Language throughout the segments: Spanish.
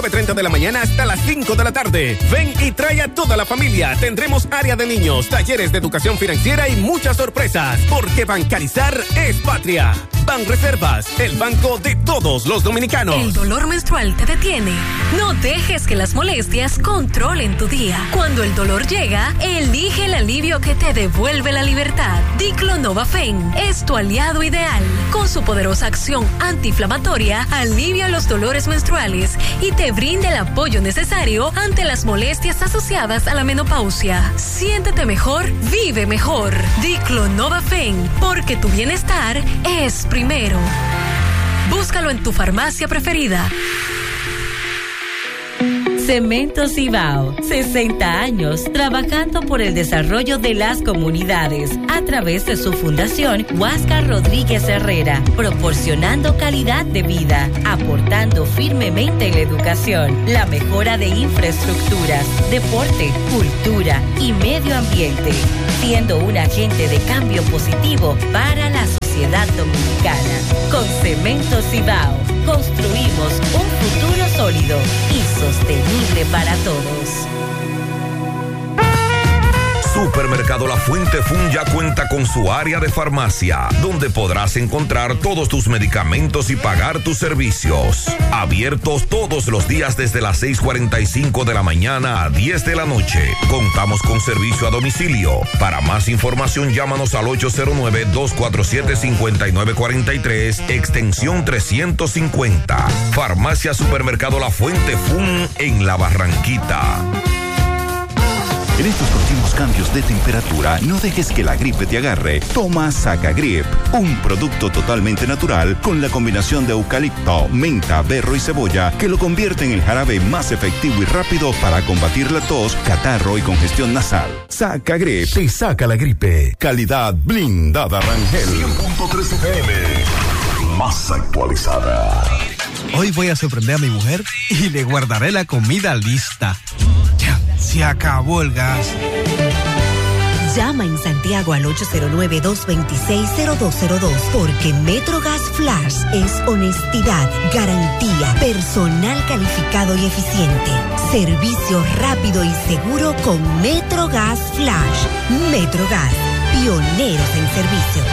9:30 de la mañana hasta las 5 de la tarde. Ven y trae a toda la familia. Tendremos área de niños, talleres de educación financiera y muchas sorpresas. Porque bancarizar es patria. Banreservas, el banco de todos los dominicanos. ¿El dolor menstrual te detiene? No dejes que las molestias controlen tu día. Cuando el dolor llega, elige el alivio que te devuelve la libertad. Diclonova-Fen es tu aliado ideal. Con su poderosa acción antiinflamatoria, alivia los dolores menstruales y te brinda el apoyo necesario ante las molestias asociadas a la menopausia. Siéntete mejor, vive mejor. Diclonova-Fen, porque tu bienestar es primero. Búscalo en tu farmacia preferida. Cemento Cibao, 60 años trabajando por el desarrollo de las comunidades a través de su fundación Huáscar Rodríguez Herrera, proporcionando calidad de vida, aportando firmemente en la educación, la mejora de infraestructuras, deporte, cultura y medio ambiente, siendo un agente de cambio positivo para la sociedad dominicana. Con Cemento Cibao, construimos un futuro sólido y sostenible para todos. Supermercado La Fuente Fun ya cuenta con su área de farmacia, donde podrás encontrar todos tus medicamentos y pagar tus servicios. Abiertos todos los días desde las 6:45 de la mañana a 10 de la noche. Contamos con servicio a domicilio. Para más información, llámanos al 809-247-5943, extensión 350. Farmacia Supermercado La Fuente Fun en La Barranquita. En estos continuos cambios de temperatura, no dejes que la gripe te agarre. Toma Sacagrip, un producto totalmente natural con la combinación de eucalipto, menta, berro y cebolla que lo convierte en el jarabe más efectivo y rápido para combatir la tos, catarro y congestión nasal. Sacagrip te saca la gripe. Calidad blindada Rangel. 100.3 FM, más actualizada. Hoy voy a sorprender a mi mujer y le guardaré la comida lista. Ya, se acabó el gas. Llama en Santiago al 809-226-0202 porque MetroGas Flash es honestidad, garantía, personal calificado y eficiente, servicio rápido y seguro con MetroGas Flash. MetroGas, pioneros en servicio.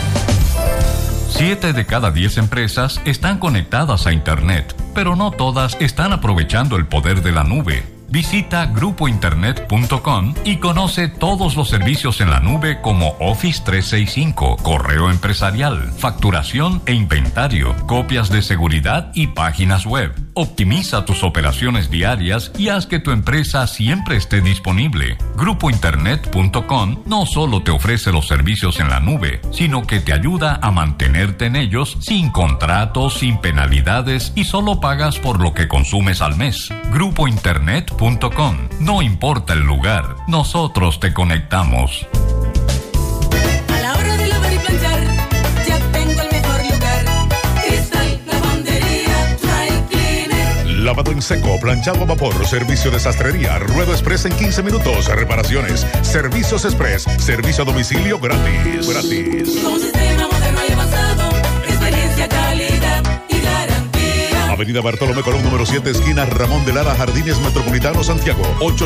7 de cada 10 empresas están conectadas a Internet, pero no todas están aprovechando el poder de la nube. Visita grupointernet.com y conoce todos los servicios en la nube como Office 365, correo empresarial, facturación e inventario, copias de seguridad y páginas web. Optimiza tus operaciones diarias y haz que tu empresa siempre esté disponible. Grupointernet.com no solo te ofrece los servicios en la nube, sino que te ayuda a mantenerte en ellos sin contratos, sin penalidades y solo pagas por lo que consumes al mes. Grupointernet.com. No importa el lugar, nosotros te conectamos. A la hora de lavar y planchar, ya tengo el mejor lugar. Cristal Lavandería Dry Cleaner. Lavado en seco, planchado a vapor, servicio de sastrería, ruedo express en 15 minutos, reparaciones, servicios express, servicio a domicilio gratis. Con un sistema moderno y avanzado, experiencia, calidad y garantía. Avenida Bartolomé Colón, número 7, esquina Ramón de Lara, Jardines Metropolitano, Santiago.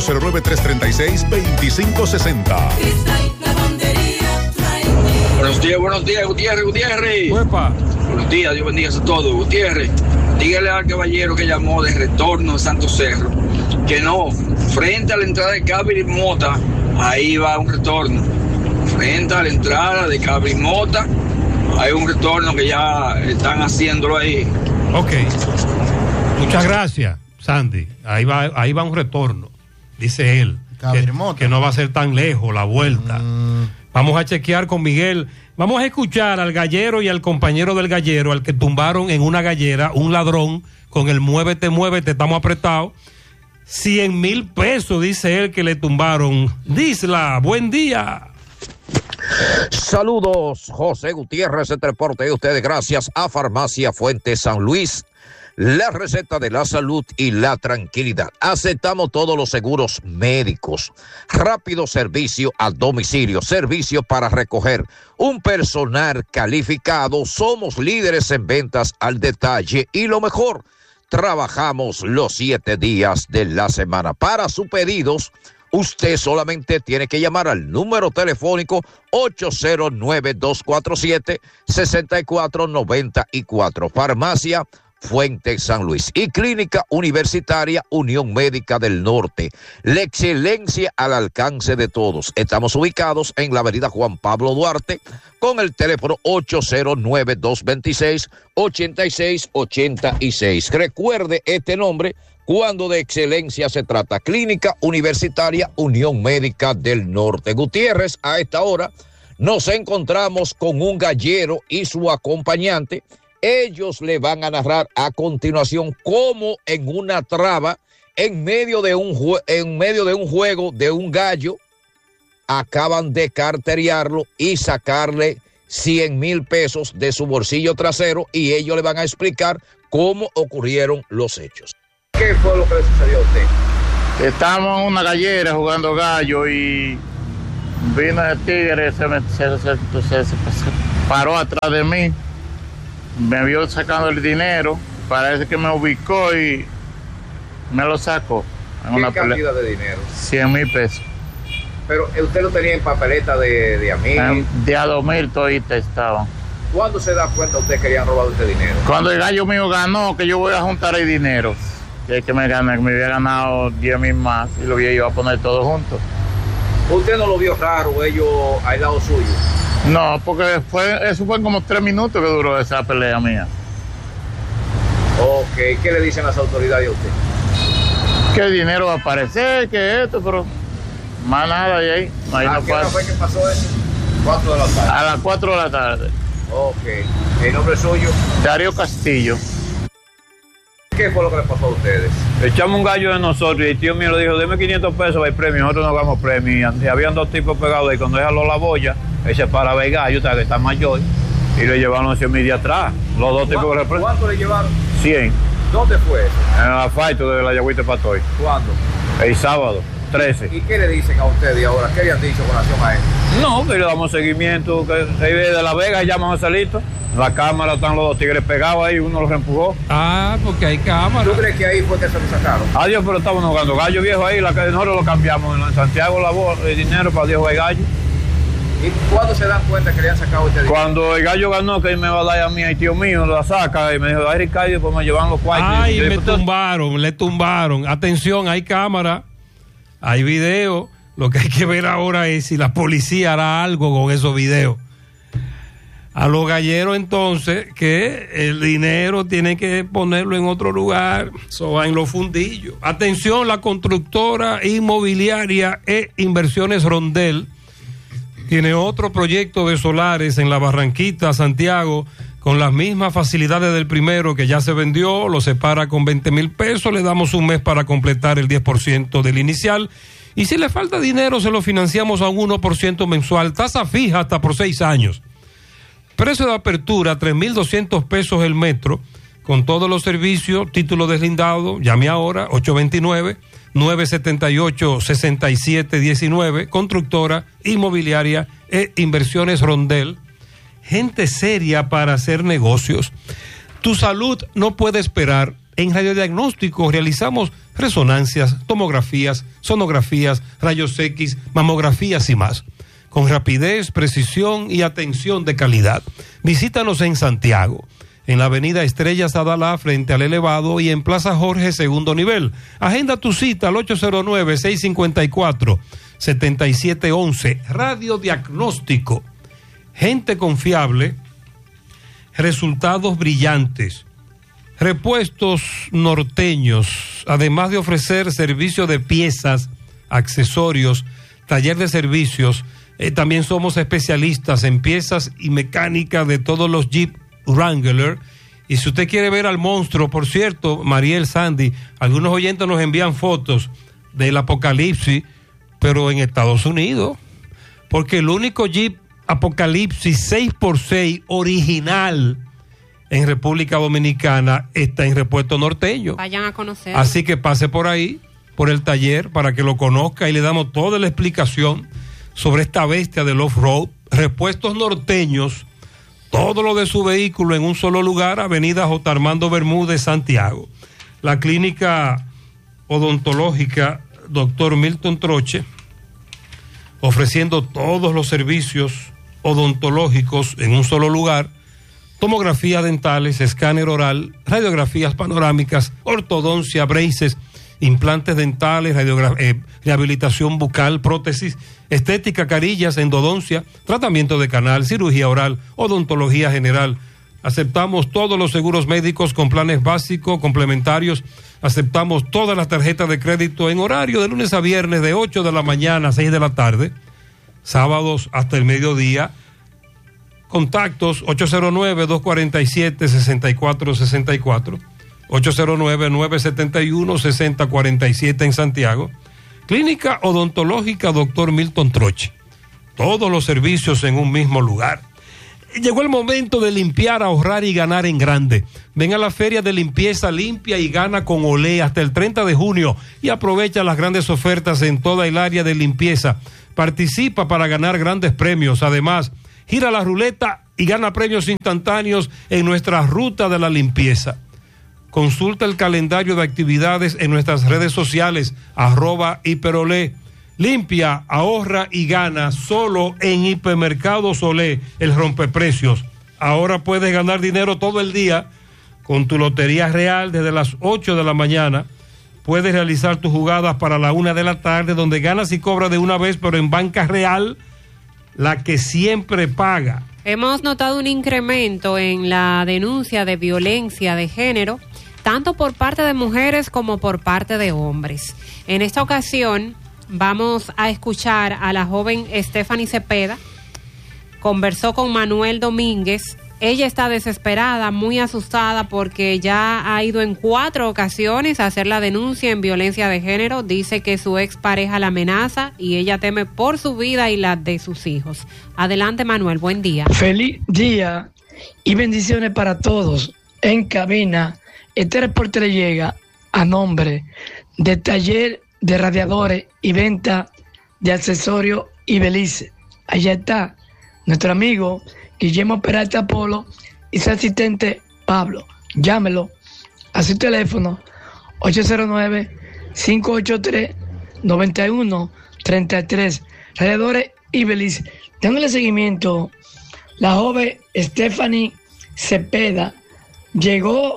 809-336-2560. Cristal Lavandería Dry Cleaner. Buenos días, Gutiérrez. Uepa. Buenos días, Dios bendiga a todos. Gutiérrez, dígale al caballero que llamó de retorno de Santo Cerro, que no, frente a la entrada de Cabri Mota, ahí va un retorno. Frente a la entrada de Cabri Mota, hay un retorno que ya están haciéndolo ahí. Ok. Muchas gracias, Sandy. Ahí va un retorno, dice él. Que no va a ser tan lejos la vuelta. Vamos a chequear con Miguel. Vamos a escuchar al gallero y al compañero del gallero, al que tumbaron en una gallera, un ladrón, con el muévete, estamos apretados. 100,000 pesos, dice él, que le tumbaron. Disla, buen día. Saludos, José Gutiérrez, el reporte de ustedes gracias a Farmacia Fuente San Luis, la receta de la salud y la tranquilidad. Aceptamos todos los seguros médicos, rápido servicio a domicilio, servicio para recoger, un personal calificado, somos líderes en ventas al detalle y lo mejor, trabajamos los 7 días de la semana. Para sus pedidos, usted solamente tiene que llamar al número telefónico 809-247-6494. Farmacia Fuente San Luis y Clínica Universitaria Unión Médica del Norte. La excelencia al alcance de todos. Estamos ubicados en la avenida Juan Pablo Duarte con el teléfono 809-226-8686. Recuerde este nombre cuando de excelencia se trata. Clínica Universitaria Unión Médica del Norte. Gutiérrez, a esta hora nos encontramos con un gallero y su acompañante. Ellos le van a narrar a continuación cómo en una traba, en medio de un juego de un gallo, acaban de carteriarlo y sacarle 100,000 pesos de su bolsillo trasero, y ellos le van a explicar cómo ocurrieron los hechos. ¿Qué fue lo que le sucedió a usted? Estábamos en una gallera jugando gallo y vino el tigre, se paró atrás de mí. Me vio sacando el dinero, parece que me ubicó y me lo sacó. ¿Qué cantidad de dinero? 100,000 pesos. Pero usted lo tenía en papeleta de amigos. De a 2,000 toditas estaban. ¿Cuándo se da cuenta usted que habían robado este dinero? Cuando el gallo mío ganó, que yo voy a juntar el dinero. Que me había ganado 10,000 más y lo iba a poner todo junto. ¿Usted no lo vio raro, ellos al lado suyo? No, porque eso fue como 3 minutos que duró esa pelea mía. Ok, ¿qué le dicen las autoridades a usted? Que el dinero va a aparecer, que esto, pero más nada de ahí. ¿A qué hora fue que pasó eso? 4 de la tarde. A las 4 de la tarde. Ok, ¿el nombre suyo? Darío Castillo. ¿Qué fue lo que le pasó a ustedes? Echamos un gallo de nosotros y el tío mío le dijo, deme 500 pesos para el premio, nosotros no damos premio. Y habían 2 tipos pegados ahí, cuando jaló la boya, él se para a ver el gallo, que está mayor, y le llevaron 100,000 de atrás. Los 2 tipos que representan. ¿Cuánto le llevaron? 100. ¿Dónde fue eso? En el asfalto de la Yagüita Patoy. ¿Cuándo? El sábado, 13. ¿Y qué le dicen a ustedes ahora? ¿Qué le han dicho con relación a esto? No, que le damos seguimiento, que de La Vega llaman a Salito. La cámara están los 2 tigres pegados ahí, uno los reempujó. Ah, porque hay cámara. ¿Tú crees que ahí fue que se lo sacaron? Adiós, pero estábamos jugando gallo viejo ahí, nosotros lo cambiamos. En Santiago el dinero para Dios el gallo. ¿Y cuándo se dan cuenta que le han sacado este dinero? Cuando el gallo ganó, que él me va a dar a mí, el tío mío lo saca y me dijo, ay Ricardo, pues me llevan los cuartos. Ay, le tumbaron. Atención, hay cámara, hay video. Lo que hay que ver ahora es si la policía hará algo con esos videos. A los galleros entonces que el dinero tiene que ponerlo en otro lugar, eso va en los fundillos. Atención, la constructora inmobiliaria e Inversiones Rondel tiene otro proyecto de solares en la Barranquita, Santiago, con las mismas facilidades del primero que ya se vendió, lo separa con 20,000 pesos, le damos un mes para completar el 10% del inicial. Y si le falta dinero, se lo financiamos a un 1% mensual, tasa fija hasta por 6 años. Precio de apertura, 3,200 pesos el metro, con todos los servicios, título deslindado, llame ahora, 829-978-6719, constructora, inmobiliaria e Inversiones Rondel, gente seria para hacer negocios. Tu salud no puede esperar. En radiodiagnóstico realizamos resonancias, tomografías, sonografías, rayos X, mamografías y más, con rapidez, precisión y atención de calidad. Visítanos en Santiago, en la avenida Estrellas Adalá, frente al Elevado, y en Plaza Jorge, segundo nivel. Agenda tu cita al 809-654-7711. Radiodiagnóstico, gente confiable, resultados brillantes. Repuestos Norteños, además de ofrecer servicio de piezas, accesorios, taller de servicios, también somos especialistas en piezas y mecánica de todos los Jeep Wrangler. Y si usted quiere ver al monstruo, por cierto, Mariel, Sandy, algunos oyentes nos envían fotos del Apocalipsis, pero en Estados Unidos, porque el único Jeep Apocalipsis 6x6 original en República Dominicana está en Repuesto Norteño. Vayan a conocer. Así que pase por ahí, por el taller, para que lo conozca, y le damos toda la explicación sobre esta bestia del off-road. Repuestos Norteños, todo lo de su vehículo en un solo lugar, avenida J. Armando Bermúdez, Santiago. La clínica odontológica Dr. Milton Troche, ofreciendo todos los servicios odontológicos en un solo lugar: tomografía dentales, escáner oral, radiografías panorámicas, ortodoncia, braces, implantes dentales, rehabilitación bucal, prótesis, estética, carillas, endodoncia, tratamiento de canal, cirugía oral, odontología general. Aceptamos todos los seguros médicos con planes básicos, complementarios. Aceptamos todas las tarjetas de crédito en horario de lunes a viernes de 8 de la mañana a 6 de la tarde, sábados hasta el mediodía. Contactos 809-247-6464, 809-971-6047 en Santiago. Clínica odontológica Dr. Milton Troche. Todos los servicios en un mismo lugar. Llegó el momento de limpiar, ahorrar y ganar en grande. Ven a la feria de limpieza, limpia y gana con Olé hasta el 30 de junio y aprovecha las grandes ofertas en toda el área de limpieza. Participa para ganar grandes premios. Además, gira la ruleta y gana premios instantáneos en nuestra ruta de la limpieza. Consulta el calendario de actividades en nuestras redes sociales, @hiperolé. Limpia, ahorra y gana solo en Hipermercados Olé, el rompeprecios. Ahora puedes ganar dinero todo el día con tu Lotería Real desde las 8 de la mañana. Puedes realizar tus jugadas para la 1 de la tarde, donde ganas y cobras de una vez, pero en Banca Real, la que siempre paga. Hemos notado un incremento en la denuncia de violencia de género, tanto por parte de mujeres como por parte de hombres. En esta ocasión vamos a escuchar a la joven Stephanie Cepeda. Conversó con Manuel Domínguez. Ella está desesperada, muy asustada, porque ya ha ido en 4 ocasiones a hacer la denuncia en violencia de género. Dice que su expareja la amenaza y ella teme por su vida y la de sus hijos. Adelante, Manuel, buen día. Feliz día y bendiciones para todos en cabina. Este reporte le llega a nombre de Taller de Radiadores y Venta de Accesorios y Belice. Allá está nuestro amigo Guillermo Peralta Polo y su asistente Pablo. Llámelo a su teléfono 809-583-9133. Radiadores y Belice. Dándole seguimiento, la joven Stephanie Cepeda llegó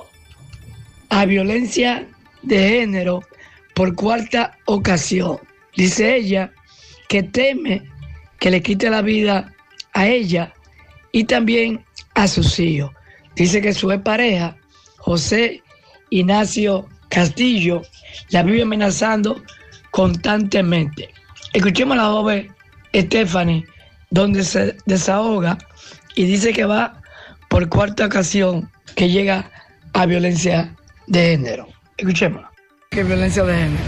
a violencia de género por 4ª ocasión. Dice ella que teme que le quite la vida a ella y también a sus hijos. Dice que su pareja, José Ignacio Castillo, la vive amenazando constantemente. Escuchemos a la joven Stephanie, donde se desahoga y dice que va por 4ª ocasión que llega a violencia de género. Escuchémosla. ¿Qué violencia de género?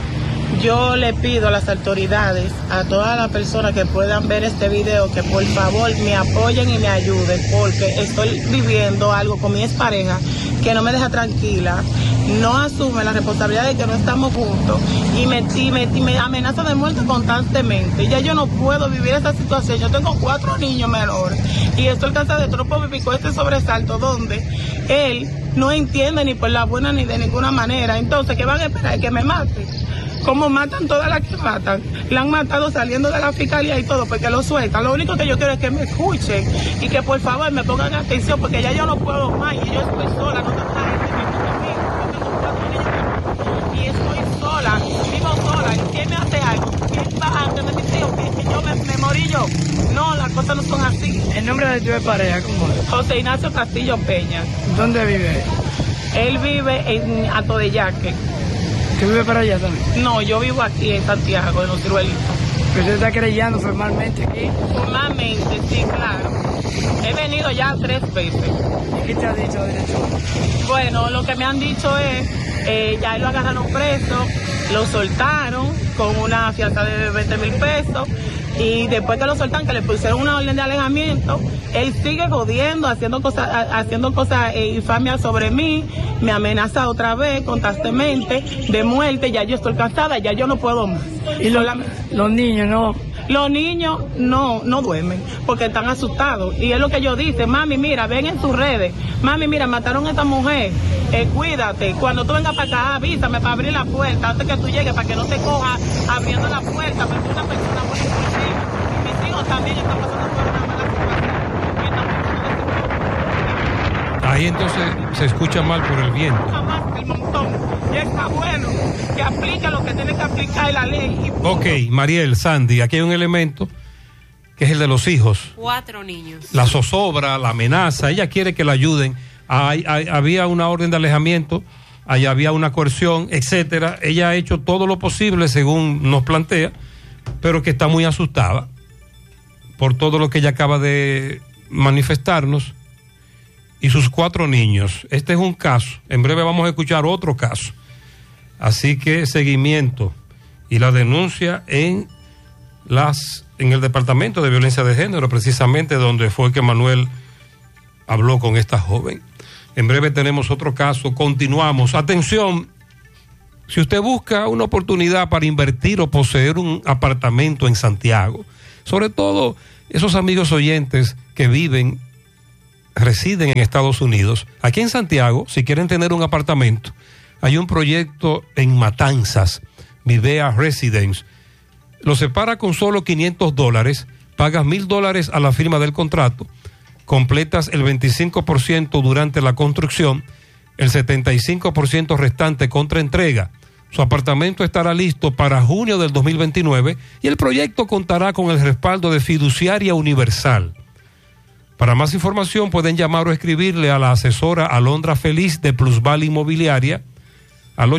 Yo le pido a las autoridades, a todas las personas que puedan ver este video, que por favor me apoyen y me ayuden, porque estoy viviendo algo con mi expareja que no me deja tranquila, no asume la responsabilidad de que no estamos juntos y me amenaza de muerte constantemente. Ya yo no puedo vivir esa situación. Yo tengo 4 niños menores y estoy cansada de todo. No puedo vivir con este sobresalto donde él no entiende ni por la buena ni de ninguna manera. Entonces, ¿qué van a esperar? ¿Que me mate? Como matan todas las que matan. La han matado saliendo de la fiscalía y todo, porque lo sueltan. Lo único que yo quiero es que me escuchen y que por favor me pongan atención, porque ya yo no puedo más y yo estoy sola, no tengo gente conmigo. Yo tengo 4 niños y estoy sola, vivo sola. ¿Quién me hace algo? ¿Quién va a hacerme mis hijos? ¿Que yo me morí yo? No, las cosas no son así. ¿El nombre de tu pareja cómo es? José Ignacio Castillo Peña. ¿Dónde vive? Él vive en Alto de Yaque. ¿Tú vives para allá también? No, yo vivo aquí en Santiago, en Los Ciruelitos. ¿Pero usted está creyendo formalmente aquí? Formalmente, sí, claro. He venido ya 3 veces. ¿Y qué te ha dicho, director? Bueno, lo que me han dicho es, ya lo agarraron preso, lo soltaron con una fianza de 20,000 pesos. Y después que lo soltan, que le pusieron una orden de alejamiento, él sigue jodiendo, haciendo cosas infamias sobre mí, me amenaza otra vez constantemente de muerte. Ya yo estoy cansada, ya yo no puedo más. Y los niños, ¿no? Los niños no duermen porque están asustados. Y es lo que ellos dicen, mami, mira, ven en tus redes. Mami, mira, mataron a esta mujer. Cuídate. Cuando tú vengas para acá, avísame para abrir la puerta antes que tú llegues, para que no te cojas abriendo la puerta, porque una persona muy impulsiva. Mis hijos también están pasando por una mala situación. Ahí entonces se escucha mal por el viento. El montón. Y está bueno que aplique lo que tiene que aplicar la ley. Ok, Mariel, Sandy, aquí hay un elemento que es el de los hijos. 4 niños. La zozobra, la amenaza, ella quiere que la ayuden. Había una orden de alejamiento, ahí había una coerción, etcétera. Ella ha hecho todo lo posible según nos plantea, pero que está muy asustada por todo lo que ella acaba de manifestarnos. Y sus 4 niños. Este es un caso. En breve vamos a escuchar otro caso. Así que seguimiento y la denuncia en el Departamento de Violencia de Género, precisamente donde fue que Manuel habló con esta joven. En breve tenemos otro caso. Continuamos. Atención, si usted busca una oportunidad para invertir o poseer un apartamento en Santiago, sobre todo esos amigos oyentes que residen en Estados Unidos, aquí en Santiago, si quieren tener un apartamento, hay un proyecto en Matanzas, Vivea Residence. Lo separa con solo $500, pagas $1,000 a la firma del contrato, completas el 25% durante la construcción, el 75% restante contra entrega. Su apartamento estará listo para junio del 2029 y el proyecto contará con el respaldo de Fiduciaria Universal. Para más información pueden llamar o escribirle a la asesora Alondra Feliz de Plusval Inmobiliaria al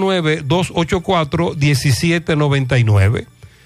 809-284-1799,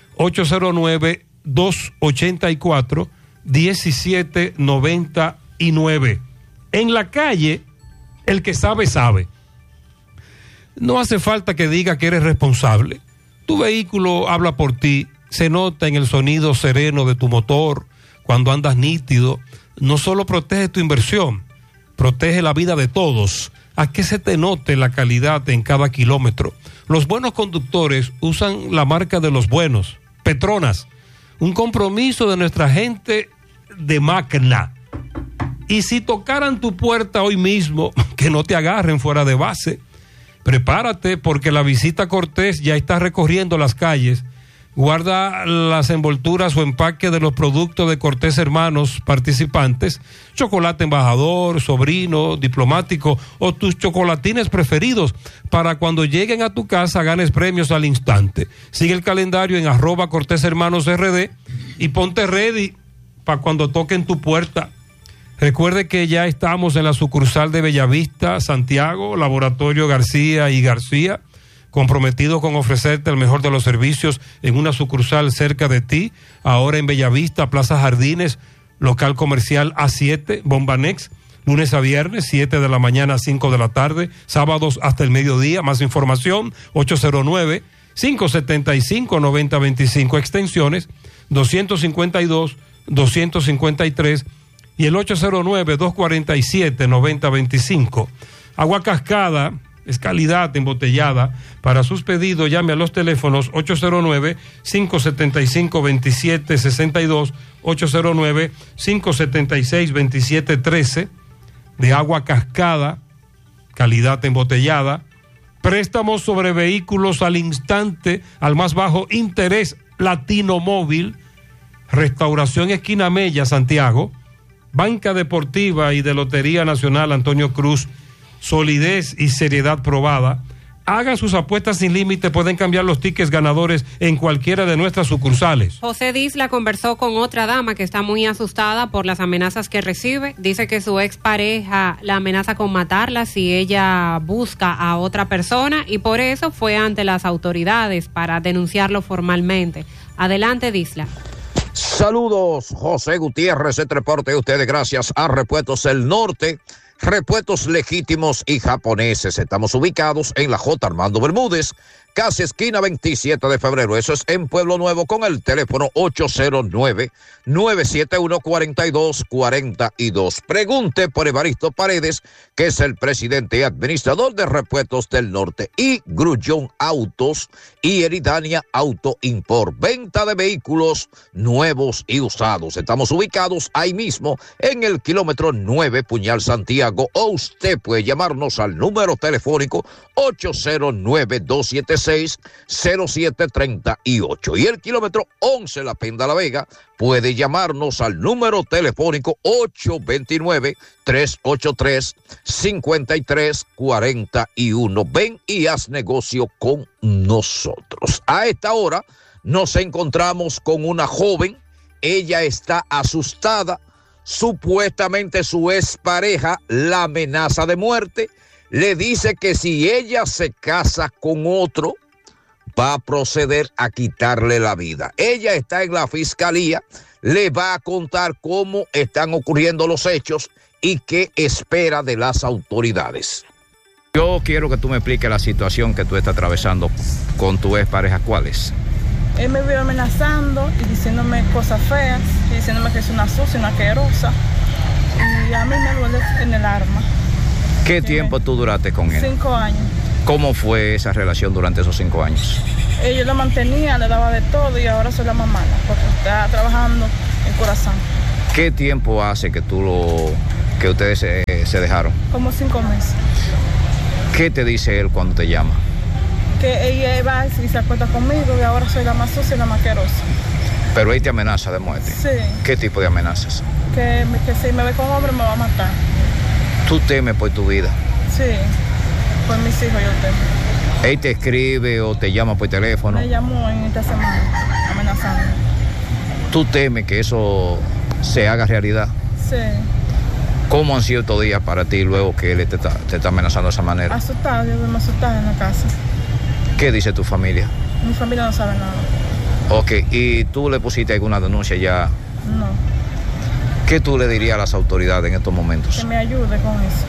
809-284-1799. En la calle, el que sabe, sabe. No hace falta que diga que eres responsable. Tu vehículo habla por ti, se nota en el sonido sereno de tu motor, cuando andas nítido. No solo protege tu inversión, protege la vida de todos. Haz que se te note la calidad en cada kilómetro. Los buenos conductores usan la marca de los buenos, Petronas, un compromiso de nuestra gente de máquina. Y si tocaran tu puerta hoy mismo, que no te agarren fuera de base. Prepárate porque la visita Cortés ya está recorriendo las calles. Guarda las envolturas o empaque de los productos de Cortés Hermanos participantes, chocolate embajador, sobrino, diplomático o tus chocolatines preferidos para cuando lleguen a tu casa ganes premios al instante. Sigue el calendario en @CortésHermanosRD y ponte ready para cuando toquen tu puerta. Recuerde que ya estamos en la sucursal de Bellavista, Santiago, Laboratorio García y García, comprometido con ofrecerte el mejor de los servicios en una sucursal cerca de ti, ahora en Bellavista, Plaza Jardines, local comercial A7, Bombanex, lunes a viernes, 7 de la mañana a 5 de la tarde, sábados hasta el mediodía. Más información, 809-575-9025, extensiones 252, 253 y el 809-247-9025. Agua Cascada es calidad embotellada. Para sus pedidos llame a los teléfonos 809-575-2762, 809-576-2713, de Agua Cascada, calidad embotellada. Préstamos sobre vehículos al instante, al más bajo interés, Latino Móvil, Restauración Esquina Mella, Santiago, Banca Deportiva y de Lotería Nacional Antonio Cruz, solidez y seriedad probada. Hagan sus apuestas sin límite, pueden cambiar los tickets ganadores en cualquiera de nuestras sucursales. José Disla conversó con otra dama que está muy asustada por las amenazas que recibe. Dice que su expareja la amenaza con matarla si ella busca a otra persona y por eso fue ante las autoridades para denunciarlo formalmente. Adelante, Disla. Saludos, José Gutiérrez, este reporte de ustedes gracias a Repuestos El Norte. Repuestos legítimos y japoneses. Estamos ubicados en la J. Armando Bermúdez, casi esquina 27 de febrero. Eso es en Pueblo Nuevo con el teléfono 809-971-4242. Pregunte por Evaristo Paredes, que es el presidente y administrador de Repuestos del Norte, y Grullón Autos y Eridania Auto Import. Venta de vehículos nuevos y usados. Estamos ubicados ahí mismo en el kilómetro 9, Puñal Santiago, o usted puede llamarnos al número telefónico 809-276-0738. Y el kilómetro 11, La Penda La Vega, puede llamarnos al número telefónico 829-383-5341. Ven y haz negocio con nosotros. A esta hora nos encontramos con una joven. Ella está asustada. Supuestamente su expareja la amenaza de muerte. Le dice que si ella se casa con otro, va a proceder a quitarle la vida. Ella está en la fiscalía, le va a contar cómo están ocurriendo los hechos y qué espera de las autoridades. Yo quiero que tú me expliques la situación que tú estás atravesando con tu expareja. ¿Cuál es? Él me vio amenazando y diciéndome cosas feas, y diciéndome que es una sucia, una asquerosa. Y a mí me duele en el alma. ¿Qué tiempo tú duraste con él? 5 años. ¿Cómo fue esa relación durante esos 5 años? Yo lo mantenía, le daba de todo y ahora soy la mamá, porque está trabajando en Corazón. ¿Qué tiempo hace que ustedes se dejaron? Como 5 meses. ¿Qué te dice él cuando te llama? Que ella va y se acuesta conmigo y ahora soy la más sucia y la más asquerosa. Pero él te amenaza de muerte. Sí. ¿Qué tipo de amenazas? Que si me ve con hombre me va a matar. ¿Tú temes por tu vida? Sí, por mis hijos yo temo. ¿Él te escribe o te llama por teléfono? Me llamó en esta semana amenazando. ¿Tú temes que eso se haga realidad? Sí. ¿Cómo han sido estos días para ti luego que él te está amenazando de esa manera? Asustada, yo me asustada en la casa. ¿Qué dice tu familia? Mi familia no sabe nada. Ok, ¿y tú le pusiste alguna denuncia ya? No. ¿Qué tú le dirías a las autoridades en estos momentos? Que me ayude con eso.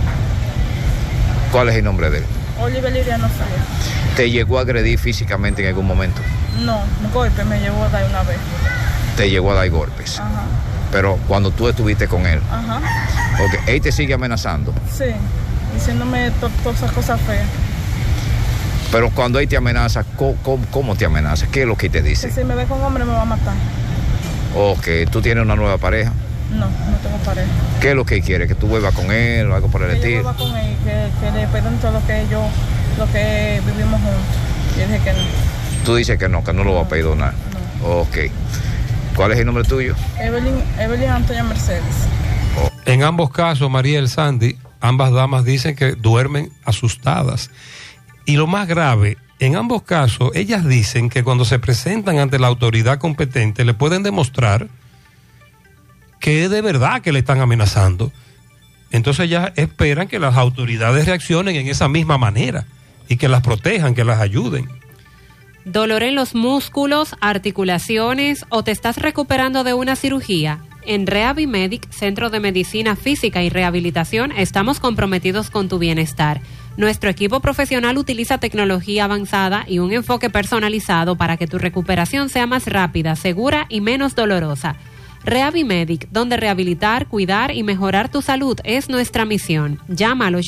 ¿Cuál es el nombre de él? Oliver Liriano Frías. ¿Te llegó a agredir físicamente en algún momento? No, un golpe me llevó a dar una vez. ¿Te llegó a dar golpes? Ajá. Pero cuando tú estuviste con él. Ajá. Ok, ¿él te sigue amenazando? Sí, diciéndome todas esas cosas feas. Pero cuando él te amenaza, ¿cómo te amenaza? ¿Qué es lo que te dice? Que si me ve con hombre me va a matar. Ok, ¿tú tienes una nueva pareja? No, no tengo pareja. ¿Qué es lo que quiere? ¿Que tú vuelvas con él o algo por el estilo? Que yo vuelva con él, que le perdonen todo lo que vivimos juntos. Yo dije que no. Tú dices que no lo va a perdonar. No. Ok. ¿Cuál es el nombre tuyo? Evelyn Antonia Mercedes. En ambos casos, Mariel, Sandy, ambas damas dicen que duermen asustadas. Y lo más grave, en ambos casos, ellas dicen que cuando se presentan ante la autoridad competente le pueden demostrar que es de verdad que le están amenazando. Entonces ellas esperan que las autoridades reaccionen en esa misma manera y que las protejan, que las ayuden. ¿Dolor en los músculos, articulaciones o te estás recuperando de una cirugía? En Rehabimedic, Centro de Medicina Física y Rehabilitación, estamos comprometidos con tu bienestar. Nuestro equipo profesional utiliza tecnología avanzada y un enfoque personalizado para que tu recuperación sea más rápida, segura y menos dolorosa. Rehabimedic, donde rehabilitar, cuidar y mejorar tu salud es nuestra misión. Llama al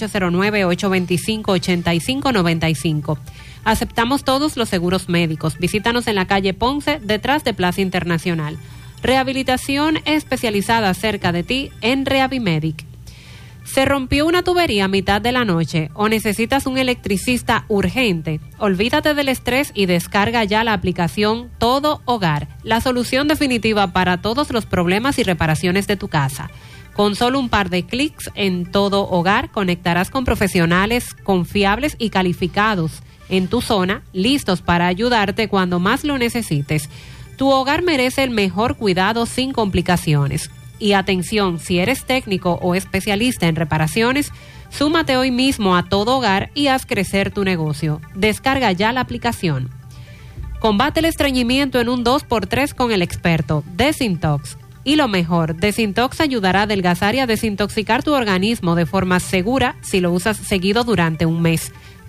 809-825-8595. Aceptamos todos los seguros médicos. Visítanos en la calle Ponce, detrás de Plaza Internacional. Rehabilitación especializada cerca de ti en Rehabimedic. ¿Se rompió una tubería a mitad de la noche o necesitas un electricista urgente? Olvídate del estrés y descarga ya la aplicación Todo Hogar, la solución definitiva para todos los problemas y reparaciones de tu casa. Con solo un par de clics en Todo Hogar conectarás con profesionales confiables y calificados en tu zona, listos para ayudarte cuando más lo necesites. Tu hogar merece el mejor cuidado sin complicaciones. Y atención, si eres técnico o especialista en reparaciones, súmate hoy mismo a Todo Hogar y haz crecer tu negocio. Descarga ya la aplicación. Combate el estreñimiento en un 2x3 con el experto Desintox. Y lo mejor, Desintox ayudará a adelgazar y a desintoxicar tu organismo de forma segura si lo usas seguido durante un mes.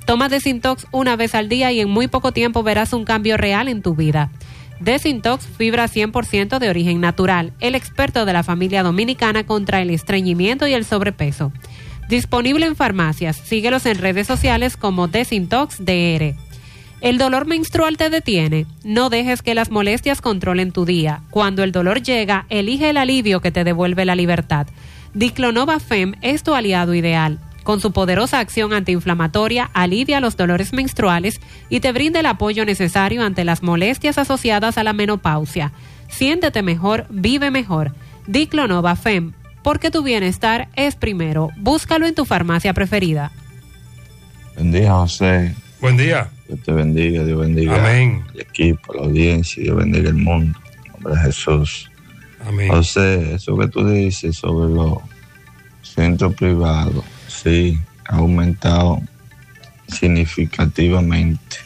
Toma Desintox una vez al día y en muy poco tiempo verás un cambio real en tu vida. Desintox, fibra 100% de origen natural, el experto de la familia dominicana contra el estreñimiento y el sobrepeso. Disponible en farmacias, síguelos en redes sociales como Desintox DR. ¿El dolor menstrual te detiene? No dejes que las molestias controlen tu día. Cuando el dolor llega, elige el alivio que te devuelve la libertad. Diclonova Fem es tu aliado ideal. Con su poderosa acción antiinflamatoria, alivia los dolores menstruales y te brinda el apoyo necesario ante las molestias asociadas a la menopausia. Siéntete mejor, vive mejor. Diclonova Fem, porque tu bienestar es primero. Búscalo en tu farmacia preferida. Buen día, José. Buen día. Dios te bendiga, Dios bendiga. Amén. El equipo, la audiencia, Dios bendiga el mundo. En nombre de Jesús. Amén. José, eso que tú dices sobre los centros privados, sí, ha aumentado significativamente.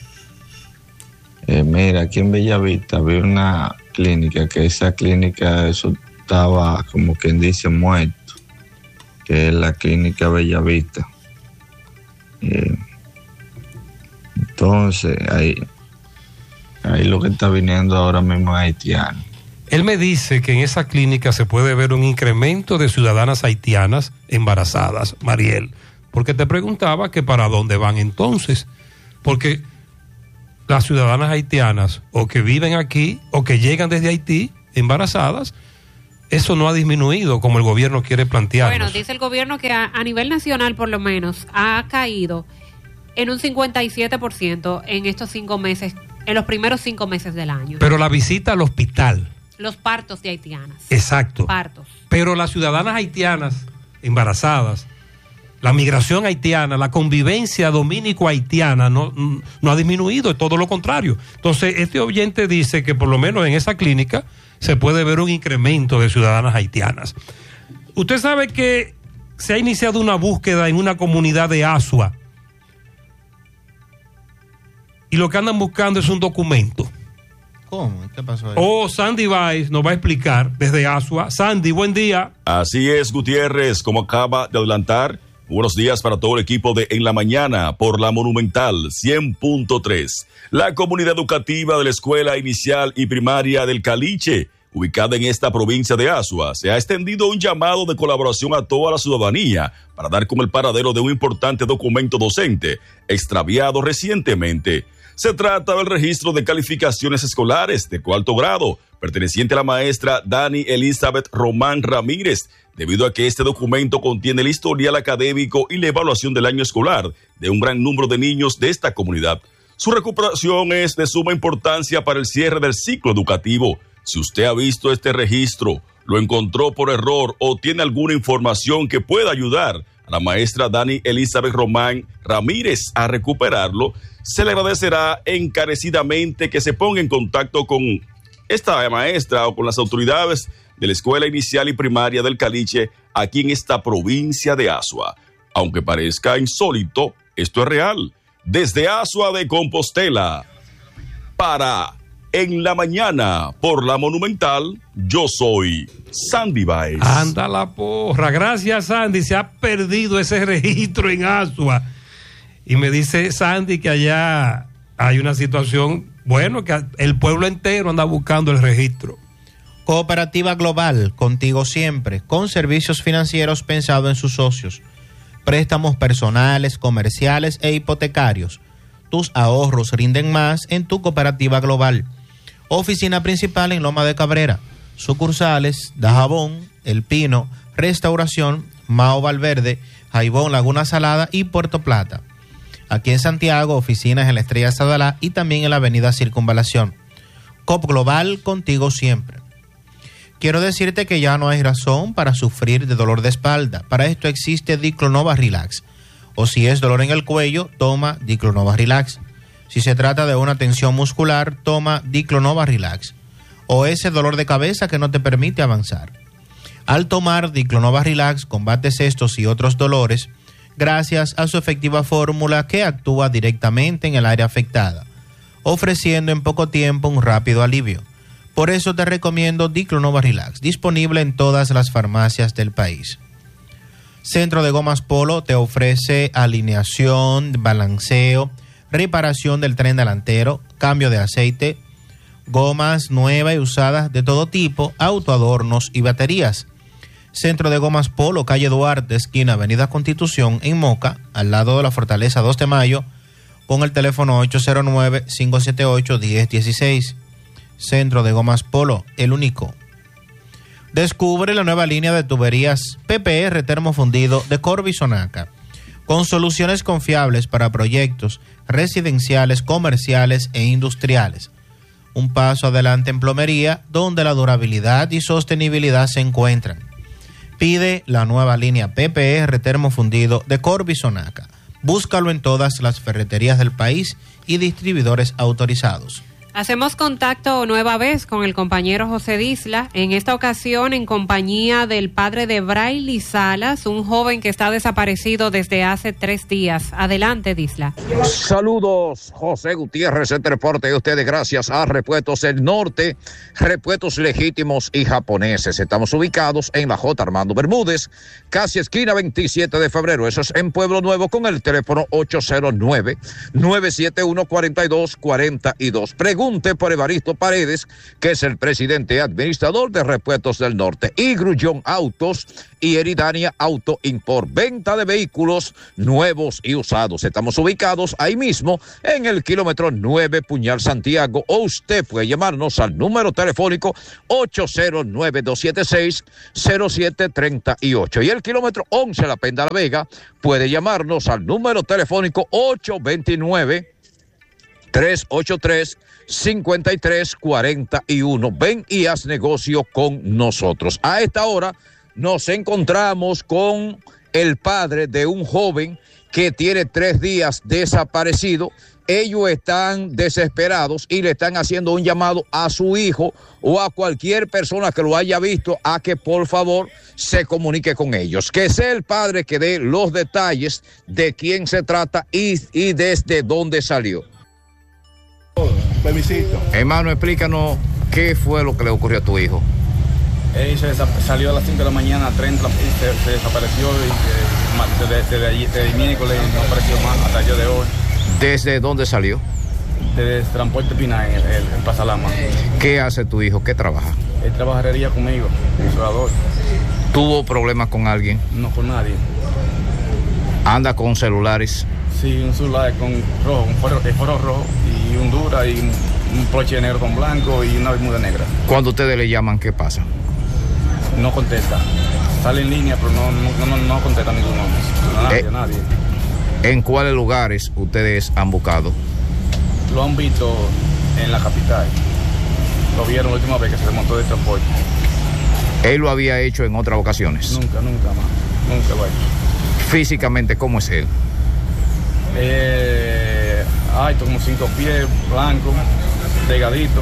Mira, aquí en Bellavista había una clínica, que esa clínica, eso estaba como quien dice muerto, que es la clínica Bellavista. Entonces, ahí lo que está viniendo ahora mismo es haitiano. Él me dice que en esa clínica se puede ver un incremento de ciudadanas haitianas embarazadas, Mariel, porque te preguntaba que para dónde van entonces, porque las ciudadanas haitianas o que viven aquí o que llegan desde Haití embarazadas, eso no ha disminuido como el gobierno quiere plantearnos. Bueno, dice el gobierno que a nivel nacional por lo menos ha caído en un 57% en estos 5 meses, en los primeros 5 meses del año. Pero la visita al hospital. Los partos de haitianas. Exacto. Partos. Pero las ciudadanas haitianas embarazadas, la migración haitiana, la convivencia dominico-haitiana no ha disminuido, es todo lo contrario. Entonces, este oyente dice que por lo menos en esa clínica se puede ver un incremento de ciudadanas haitianas. Usted sabe que se ha iniciado una búsqueda en una comunidad de Asua y lo que andan buscando es un documento. ¿Cómo? ¿Qué pasó ahí? Sandy Baez nos va a explicar desde Asua. Sandy, buen día. Así es, Gutiérrez, como acaba de adelantar, buenos días para todo el equipo de En la Mañana por la Monumental 100.3. La comunidad educativa de la Escuela Inicial y Primaria del Caliche, ubicada en esta provincia de Asua, se ha extendido un llamado de colaboración a toda la ciudadanía para dar con el paradero de un importante documento docente extraviado recientemente. Se trata del registro de calificaciones escolares de cuarto grado, perteneciente a la maestra Dani Elizabeth Román Ramírez, debido a que este documento contiene el historial académico y la evaluación del año escolar de un gran número de niños de esta comunidad. Su recuperación es de suma importancia para el cierre del ciclo educativo. Si usted ha visto este registro, lo encontró por error o tiene alguna información que pueda ayudar a la maestra Dani Elizabeth Román Ramírez a recuperarlo, se le agradecerá encarecidamente que se ponga en contacto con esta maestra o con las autoridades de la Escuela Inicial y Primaria del Caliche aquí en esta provincia de Asua. Aunque parezca insólito, esto es real. Desde Asua de Compostela, para En la Mañana por la Monumental, yo soy Sandy Baez. Anda la porra. Gracias, Sandy. Se ha perdido ese registro en Asua. Y me dice Sandy que allá hay una situación, bueno, que el pueblo entero anda buscando el registro. Cooperativa Global, contigo siempre, con servicios financieros pensados en sus socios. Préstamos personales, comerciales e hipotecarios. Tus ahorros rinden más en tu Cooperativa Global. Oficina principal en Loma de Cabrera. Sucursales, Dajabón, El Pino, Restauración, Mao Valverde, Jaibón, Laguna Salada y Puerto Plata. Aquí en Santiago, oficinas en la Estrella Sadalá y también en la avenida Circunvalación. COP Global, contigo siempre. Quiero decirte que ya no hay razón para sufrir de dolor de espalda. Para esto existe Diclonova Relax. O si es dolor en el cuello, toma Diclonova Relax. Si se trata de una tensión muscular, toma Diclonova Relax. O ese dolor de cabeza que no te permite avanzar. Al tomar Diclonova Relax, combates estos y otros dolores gracias a su efectiva fórmula que actúa directamente en el área afectada, ofreciendo en poco tiempo un rápido alivio. Por eso te recomiendo Diclonova Relax, disponible en todas las farmacias del país. Centro de Gomas Polo te ofrece alineación, balanceo, reparación del tren delantero, cambio de aceite, gomas nuevas y usadas de todo tipo, autoadornos y baterías. Centro de Gomas Polo, calle Duarte, esquina Avenida Constitución, en Moca, al lado de la Fortaleza 2 de Mayo, con el teléfono 809-578-1016. Centro de Gomas Polo, el único. Descubre la nueva línea de tuberías PPR termofundido de Corby Sonaca, con soluciones confiables para proyectos residenciales, comerciales e industriales. Un paso adelante en plomería, donde la durabilidad y sostenibilidad se encuentran. Pide la nueva línea PPR termofundido de Corby Sonaca. Búscalo en todas las ferreterías del país y distribuidores autorizados. Hacemos contacto nueva vez con el compañero José Disla, en esta ocasión en compañía del padre de Braily Salas, un joven que está desaparecido desde hace 3 días. Adelante, Disla. Saludos, José Gutiérrez, el reporte de ustedes gracias a Repuestos del Norte, repuestos legítimos y japoneses. Estamos ubicados en la J. Armando Bermúdez, casi esquina 27 de febrero, eso es en Pueblo Nuevo, con el teléfono 809-971-4242. Pregunte por Evaristo Paredes, que es el presidente administrador de Repuestos del Norte, y Grullón Autos y Eridania Auto Import, venta de vehículos nuevos y usados. Estamos ubicados ahí mismo en el kilómetro 9 Puñal Santiago, o usted puede llamarnos al número telefónico 809-276-0738, y el kilómetro 11 La Penda La Vega puede llamarnos al número telefónico 829-383-5341. Ven y haz negocio con nosotros. A esta hora nos encontramos con el padre de un joven que tiene 3 días desaparecido. Ellos están desesperados y le están haciendo un llamado a su hijo o a cualquier persona que lo haya visto a que por favor se comunique con ellos. Que sea el padre que dé los detalles de quién se trata y desde dónde salió. Hermano, explícanos qué fue lo que le ocurrió a tu hijo. Él salió a las 5 de la mañana, 30, se desapareció y desde el miércoles no apareció más hasta el día de hoy. ¿Desde dónde salió? Desde Transporte Pinal, en Pasalama. ¿Qué hace tu hijo? ¿Qué trabaja? Él trabajaría conmigo, isolador. ¿Tuvo problemas con alguien? No, con nadie. ¿Anda con celulares? Sí, un celular con rojo, un foro rojo y un Dura y un Porsche negro con blanco y una bermuda negra. Cuando ustedes le llaman, ¿qué pasa? No contesta. Sale en línea, pero no contesta ninguno. Nadie. ¿En cuáles lugares ustedes han buscado? Lo han visto en la capital. Lo vieron la última vez que se desmontó de transporte. ¿Él lo había hecho en otras ocasiones? Nunca más. Nunca lo ha hecho. Físicamente, ¿cómo es él? Alto, como 5 pies, blanco, delgadito.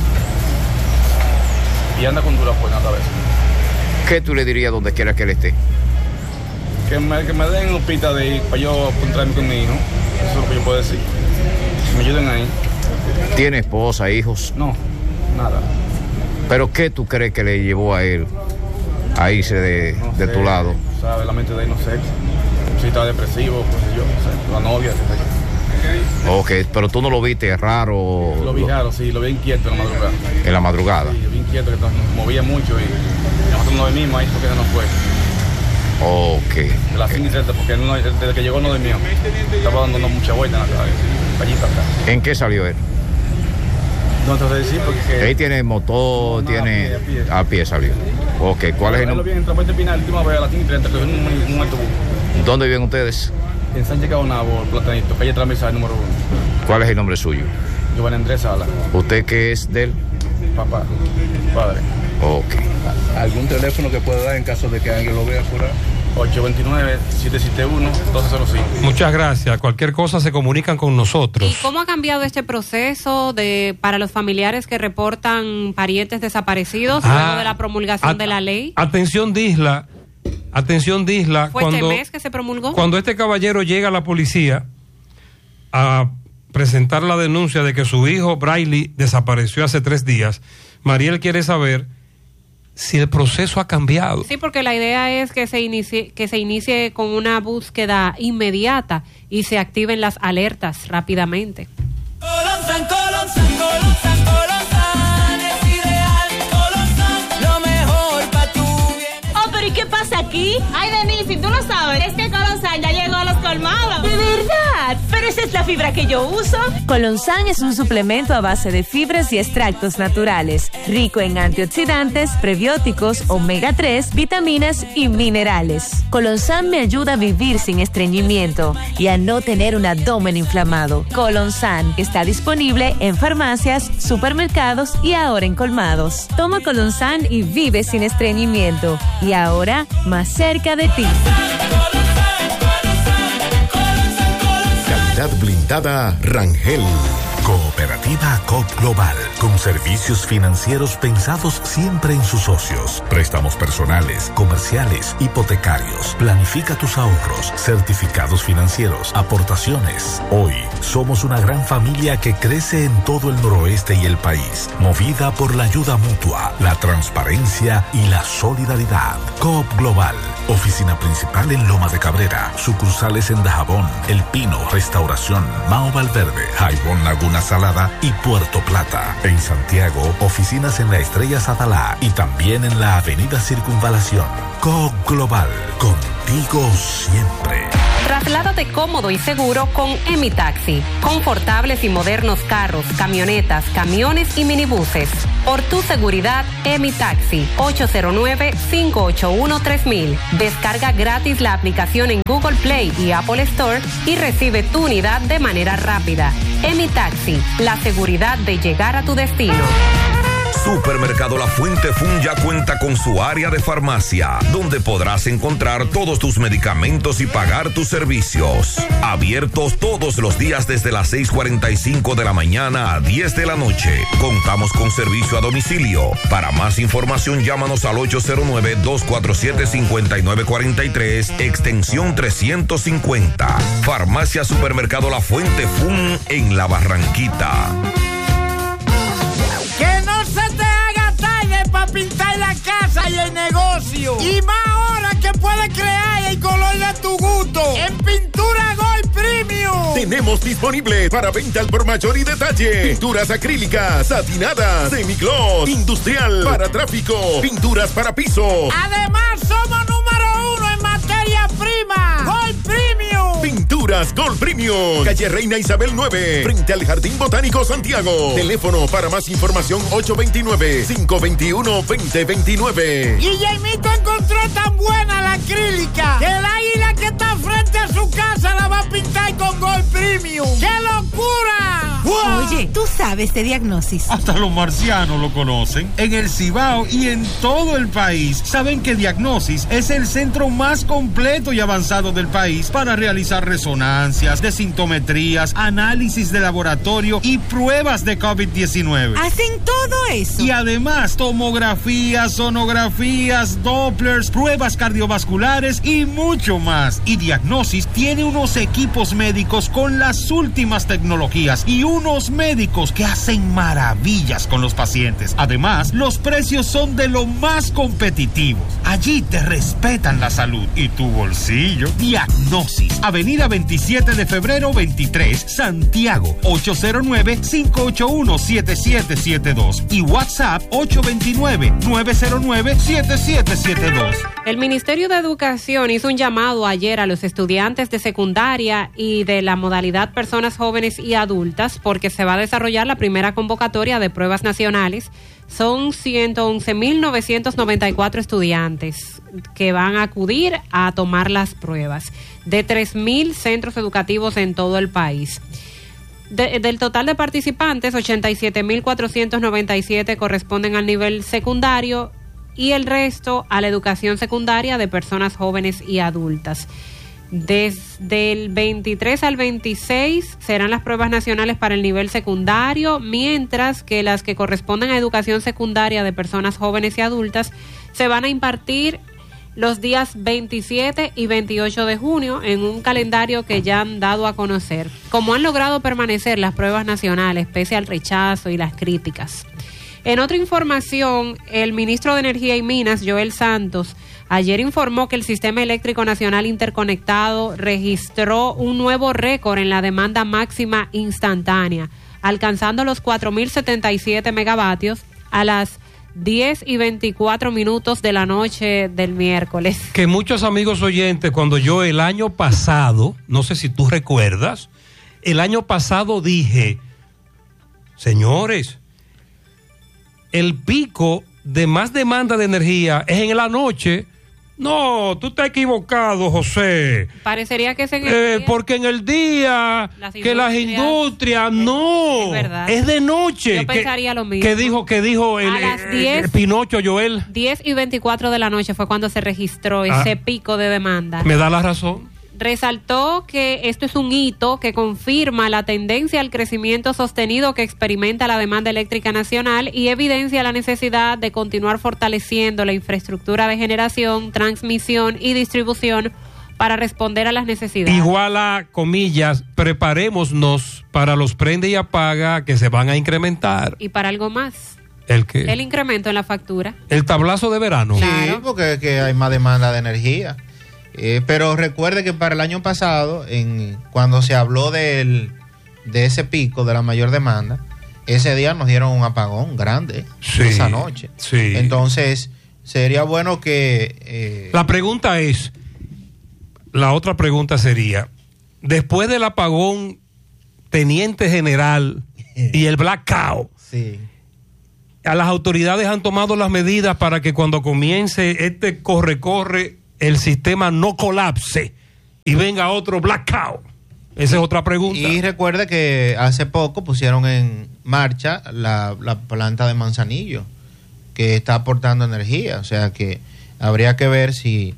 Y anda con dura fuerza otra vez. ¿Qué tú le dirías donde quiera que él esté? Que me den un pita de ir para yo encontrarme con mi hijo. Eso es lo que yo puedo decir. Me ayuden ahí. ¿Tiene esposa, hijos? No, nada. ¿Pero qué tú crees que le llevó a él a irse de tu lado? ¿Sabes? La mente de él no sé. Si está depresivo, pues yo, no sé, la novia, qué sé yo. Ok, pero tú no lo viste raro. Lo vi raro, sí, lo vi inquieto en la madrugada. ¿En la madrugada? Sí, lo vi inquieto, que nos movía mucho y nosotros nos dormimos ahí porque no nos fue. Ok. De las 5:30, porque desde que llegó no dormía. Estaba dando mucha vuelta en la calle, allita acá. ¿En qué salió él? No te sé decir porque... Él tiene motor, no, tiene... A pie salió. Ok, ¿cuál es el nombre? Lo vi en Transporte Pinal, última vez a las 5:30, que es un autobús. ¿Dónde viven ustedes? En Sánchez Cabonabo, Platanito, calle Transversal número 1. ¿Cuál es el nombre suyo? Giovanni Andrés Sala. ¿Usted qué es de él? Papá, padre. Ok. ¿Algún teléfono que pueda dar en caso de que alguien lo vea por ahí? 829-771-1205. Muchas gracias. Cualquier cosa se comunican con nosotros. ¿Y cómo ha cambiado este proceso para los familiares que reportan parientes desaparecidos luego de la promulgación de la ley? Atención, Disla. ¿Fue este mes que se promulgó? Cuando este caballero llega a la policía a presentar la denuncia de que su hijo Braily desapareció hace 3 días, Mariel quiere saber si el proceso ha cambiado. Sí, porque la idea es que se inicie con una búsqueda inmediata y se activen las alertas rápidamente. Colonsan, Colonsan, Colonsan, Colonsan es ideal. Colonsan, lo mejor para tu bien. Oh, pero ¿y qué pasa aquí? Ay, Denise, si tú lo sabes, es que Colonsan ya llegó a los colmados. ¿De verdad? Pero esa es la fibra que yo uso. Colonsan es un suplemento a base de fibras y extractos naturales, rico en antioxidantes, prebióticos, omega 3, vitaminas y minerales. Colonsan me ayuda a vivir sin estreñimiento y a no tener un abdomen inflamado. Colonsan está disponible en farmacias, supermercados y ahora en colmados. Toma Colonsan y vive sin estreñimiento. Y ahora, más cerca de ti. Calidad blindada Rangel. Cooperativa COP Global, con servicios financieros pensados siempre en sus socios. Préstamos personales, comerciales, hipotecarios. Planifica tus ahorros, certificados financieros, aportaciones. Hoy somos una gran familia que crece en todo el noroeste y el país, movida por la ayuda mutua, la transparencia y la solidaridad. COP Global, oficina principal en Loma de Cabrera, sucursales en Dajabón, El Pino, Restauración, Mao Valverde, Jaibón Laguna Salada y Puerto Plata. En Santiago, oficinas en la Estrella Sadalá y también en la Avenida Circunvalación. COP Global, contigo siempre. Trasládate cómodo y seguro con Emitaxi. Confortables y modernos carros, camionetas, camiones y minibuses. Por tu seguridad, Emitaxi. 809-581-3000. Descarga gratis la aplicación en Google Play y Apple Store y recibe tu unidad de manera rápida. Emitaxi, la seguridad de llegar a tu destino. Supermercado La Fuente Fun ya cuenta con su área de farmacia, donde podrás encontrar todos tus medicamentos y pagar tus servicios. Abiertos todos los días desde las 6:45 de la mañana a 10 de la noche. Contamos con servicio a domicilio. Para más información, llámanos al 809-247-5943, extensión 350. Farmacia Supermercado La Fuente Fun en La Barranquita. Que no se te haga tarde para pintar la casa y el negocio. Y más ahora que puedes crear el color de tu gusto. En Pintura Gold Premium. Tenemos disponible para venta al por mayor y detalle. Pinturas acrílicas, satinadas, semigloss, industrial, para tráfico, pinturas para piso. Además, somos número 1 en materia prima. Gold Premium. Pinturas Gold Premium. Calle Reina Isabel 9, frente al Jardín Botánico Santiago. Teléfono para más información 829-521-2029. Guillermito encontró tan buena la acrílica que el águila que está frente a su casa la va a pintar con Gold Premium. ¡Qué locura! ¡Wow! Oye, ¿tú sabes de Diagnosis? Hasta los marcianos lo conocen. En el Cibao y en todo el país saben que Diagnosis es el centro más completo y avanzado del país para realizar resonancias, desintometrías, análisis de laboratorio y pruebas de COVID-19. ¿Hacen todo eso? Y además tomografías, sonografías, Dopplers, pruebas cardiovasculares y mucho más. Y Diagnosis tiene unos equipos médicos con las últimas tecnologías y unos médicos que hacen maravillas con los pacientes. Además, los precios son de lo más competitivos. Allí te respetan la salud y tu bolsillo. Diagnosis, Avenida 27 de febrero 23, Santiago, 809-581-7772 y WhatsApp 829-909-7772. El Ministerio de Educación hizo un llamado ayer a los estudiantes de secundaria y de la modalidad personas jóvenes y adultas porque se va a desarrollar la primera convocatoria de pruebas nacionales. Son 111.994 estudiantes que van a acudir a tomar las pruebas de 3.000 centros educativos en todo el país. Del total de participantes, 87.497 corresponden al nivel secundario y el resto a la educación secundaria de personas jóvenes y adultas. Desde el 23 al 26 serán las pruebas nacionales para el nivel secundario, mientras que las que corresponden a educación secundaria de personas jóvenes y adultas se van a impartir los días 27 y 28 de junio en un calendario que ya han dado a conocer. Como han logrado permanecer las pruebas nacionales pese al rechazo y las críticas. En otra información, el ministro de Energía y Minas, Joel Santos, ayer informó que el Sistema Eléctrico Nacional Interconectado registró un nuevo récord en la demanda máxima instantánea, alcanzando los 4.077 megavatios a las 10:24 de la noche del miércoles. Que muchos amigos oyentes, cuando yo el año pasado, no sé si tú recuerdas, el año pasado dije, señores, el pico de más demanda de energía es en la noche. No, tú estás equivocado, José. Parecería que es en el día. Porque en el día las industrias no, es de noche. Yo pensaría lo mismo. ¿Qué dijo el Pinocho, Joel? 10:24 de la noche fue cuando se registró ese pico de demanda. Me da la razón. Resaltó que esto es un hito que confirma la tendencia al crecimiento sostenido que experimenta la demanda eléctrica nacional y evidencia la necesidad de continuar fortaleciendo la infraestructura de generación, transmisión y distribución para responder a las necesidades. Igual a, comillas, preparémonos para los prende y apaga que se van a incrementar. Y para algo más. ¿El qué? El incremento en la factura. El tablazo de verano. Sí, porque que hay más demanda de energía. Pero recuerde que para el año pasado, cuando se habló de ese pico de la mayor demanda, ese día nos dieron un apagón grande, esa noche. Sí. Entonces, sería bueno que... La pregunta es, la otra pregunta sería, después del apagón Teniente General y el blackout, a las autoridades han tomado las medidas para que cuando comience este corre-corre, el sistema no colapse y venga otro blackout. Esa es otra pregunta. Y recuerde que hace poco pusieron en marcha la planta de Manzanillo, que está aportando energía. O sea que habría que ver si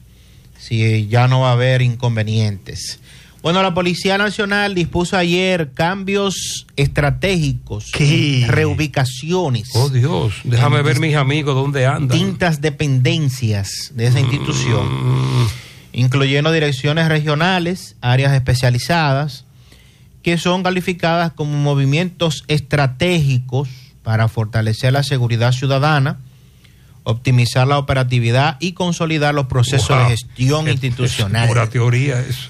ya no va a haber inconvenientes. Bueno, la Policía Nacional dispuso ayer cambios estratégicos, reubicaciones. Oh Dios, déjame ver mis amigos dónde andan. Distintas dependencias de esa institución, incluyendo direcciones regionales, áreas especializadas, que son calificadas como movimientos estratégicos para fortalecer la seguridad ciudadana, optimizar la operatividad y consolidar los procesos de gestión institucional. Es pura teoría eso.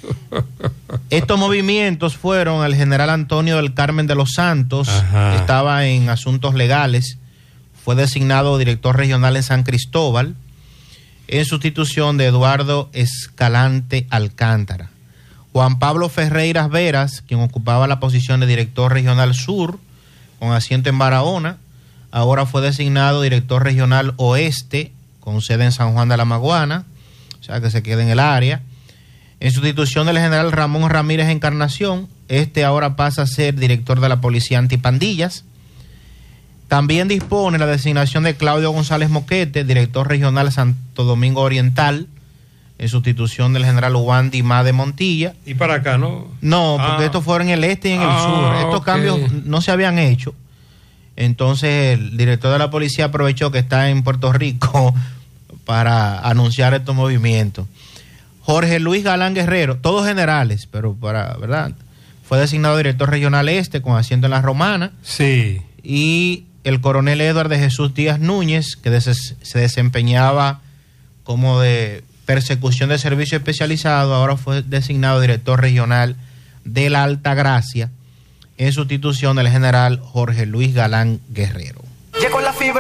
Estos movimientos fueron el general Antonio del Carmen de los Santos, que estaba en asuntos legales, fue designado director regional en San Cristóbal, en sustitución de Eduardo Escalante Alcántara. Juan Pablo Ferreiras Veras, quien ocupaba la posición de director regional sur, con asiento en Barahona, ahora fue designado director regional oeste, con sede en San Juan de la Maguana, o sea que se queda en el área. En sustitución del general Ramón Ramírez Encarnación, ahora pasa a ser director de la Policía Antipandillas. También dispone la designación de Claudio González Moquete, director regional Santo Domingo Oriental, en sustitución del general Wandy Má de Montilla. ¿Y para acá no? No, porque estos fueron en el este y en el sur. Estos cambios no se habían hecho. Entonces el director de la policía aprovechó que está en Puerto Rico para anunciar estos movimientos. Jorge Luis Galán Guerrero, todos generales, pero ¿verdad? Fue designado director regional este con asiento en La Romana. Sí. Y el coronel Edward de Jesús Díaz Núñez, que se desempeñaba como de persecución de servicio especializado, ahora fue designado director regional de la Altagracia, en sustitución del general Jorge Luis Galán Guerrero.